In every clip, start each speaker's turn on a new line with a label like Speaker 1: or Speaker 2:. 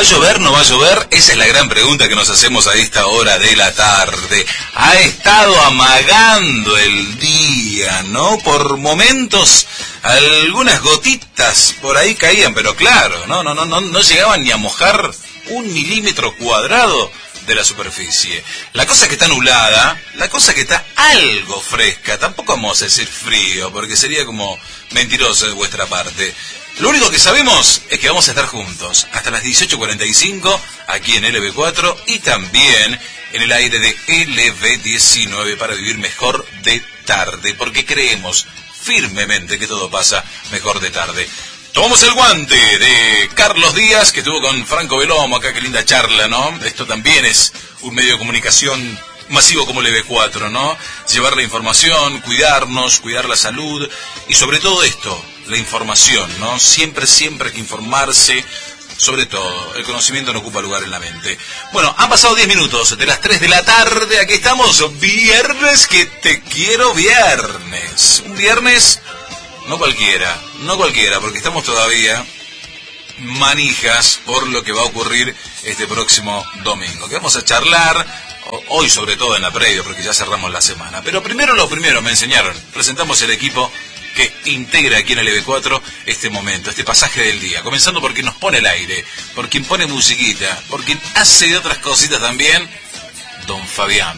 Speaker 1: a llover, no va a llover? Esa es la gran pregunta que nos hacemos a esta hora de la tarde. Ha estado amagando el día, ¿no? Por momentos, algunas gotitas por ahí caían, pero claro, no llegaban ni a mojar 1 milímetro cuadrado de la superficie. La cosa que está nublada, la cosa que está algo fresca, tampoco vamos a decir frío, porque sería como mentiroso de vuestra parte. Lo único que sabemos es que vamos a estar juntos hasta las 18:45 aquí en LB4 y también en el aire de LB19 para vivir mejor de tarde, porque creemos firmemente que todo pasa mejor de tarde. Tomamos el guante de Carlos Díaz, que estuvo con Franco Velomo acá, qué linda charla, ¿no? Esto también es un medio de comunicación masivo como el LB4, ¿no? Llevar la información, cuidarnos, cuidar la salud y sobre todo esto, la información, ¿no? Siempre hay que informarse, sobre todo, el conocimiento no ocupa lugar en la mente. Bueno, han pasado 10 minutos de las 3 de la tarde, aquí estamos, viernes que te quiero viernes. Un viernes, no cualquiera, porque estamos todavía manijas por lo que va a ocurrir este próximo domingo, que vamos a charlar hoy sobre todo en la previa, porque ya cerramos la semana. Pero primero me enseñaron, presentamos el equipo que integra aquí en el EB4 este momento, este pasaje del día, comenzando por quien nos pone el aire, por quien pone musiquita, por quien hace de otras cositas también, don Fabián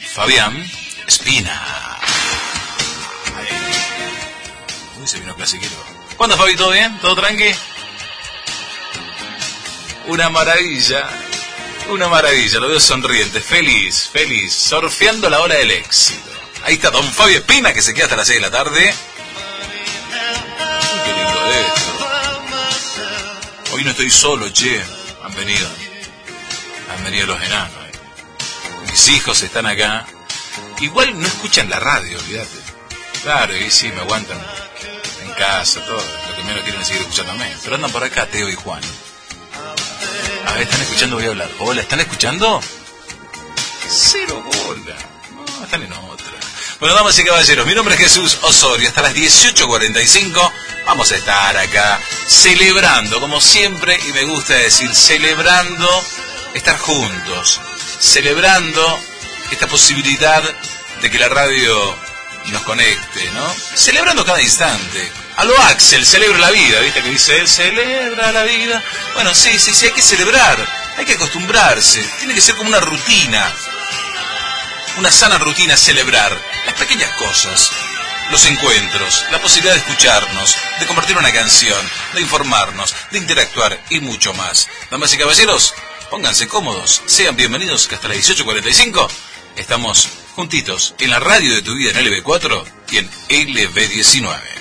Speaker 1: Espina. Uy, se vino clasiquero. ¿Cuándo, Fabi? ¿Todo bien? ¿Todo tranqui? Una maravilla, lo veo sonriente, feliz, surfeando la ola del éxito. Ahí está don Fabi Espina, que se queda hasta las 6 de la tarde. Qué lindo esto. Hoy no estoy solo, che. Han venido los enanos. Mis hijos están acá. Igual no escuchan la radio, olvídate. Claro, y sí, me aguantan en casa, todo. Lo que menos quieren es seguir escuchándome. Pero andan por acá, Teo y Juan. A ver, ¿están escuchando? Voy a hablar. Hola, ¿están escuchando? Cero bola. No, están en otra. Bueno, damas y caballeros, mi nombre es Jesús Osorio. Hasta las 18:45 vamos a estar acá celebrando, como siempre, y me gusta decir, celebrando estar juntos, celebrando esta posibilidad de que la radio nos conecte, ¿no? Celebrando cada instante. A lo Axel, celebra la vida, ¿viste? Que dice él, celebra la vida. Bueno, sí, hay que celebrar, hay que acostumbrarse. Tiene que ser como una rutina, una sana rutina, celebrar las pequeñas cosas, los encuentros, la posibilidad de escucharnos, de compartir una canción, de informarnos, de interactuar y mucho más. Damas y caballeros, pónganse cómodos, sean bienvenidos que hasta las 18:45 estamos juntitos en la radio de tu vida en LB4 y en LB19.